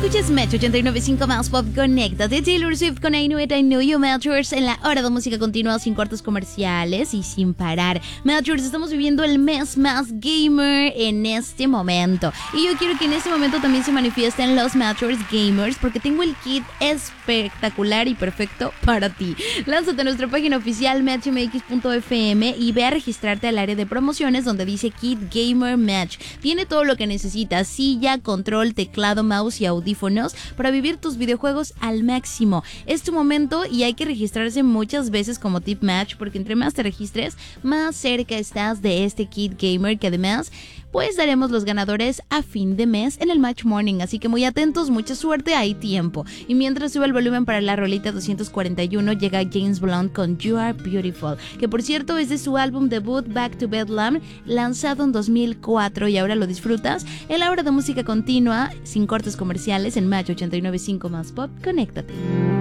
Escuchas Match 89.5 más Pop. Conéctate. Taylor Swift con I Know It, I Know You. Matchers en la hora de música continua, sin cortes comerciales y sin parar. Matchers, estamos viviendo el mes más gamer en este momento. Y yo quiero que en este momento también se manifiesten los Matchers gamers, porque tengo el kit espectacular y perfecto para ti. Lánzate a nuestra página oficial matchmx.fm y ve a registrarte al área de promociones donde dice Kit Gamer Match. Tiene todo lo que necesitas: silla, control, teclado, mouse y audífonos para vivir tus videojuegos al máximo. Es tu momento y hay que registrarse muchas veces como Tip Match, porque entre más te registres, más cerca estás de este kit gamer, que además pues daremos los ganadores a fin de mes en el Match Morning, así que muy atentos, mucha suerte, hay tiempo. Y mientras sube el volumen para la rolita 241, llega James Blunt con You Are Beautiful, que por cierto es de su álbum debut Back to Bedlam, lanzado en 2004, y ahora lo disfrutas en la hora de música continua, sin cortes comerciales, en Match 89.5 más Pop. Conéctate.